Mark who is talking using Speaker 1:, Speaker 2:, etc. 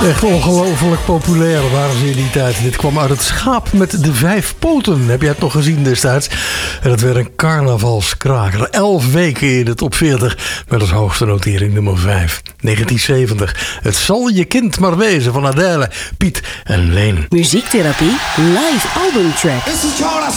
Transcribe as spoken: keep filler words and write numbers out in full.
Speaker 1: Echt ongelooflijk populair waren ze in die tijd. Dit kwam uit het Schaap met de Vijf Poten. Heb jij het nog gezien destijds? En het werd een carnavalskraker. Elf weken in de top veertig met als hoogste notering nummer vijf. negentien zeventig. Het zal je kind maar wezen van Adele, Piet en Leen.
Speaker 2: Muziektherapie live albumtrack.